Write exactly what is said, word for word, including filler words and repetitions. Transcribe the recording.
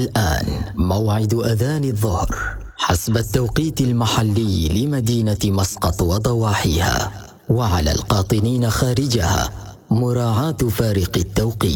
الآن موعد أذان الظهر حسب التوقيت المحلي لمدينة مسقط وضواحيها، وعلى القاطنين خارجها مراعاة فارق التوقيت.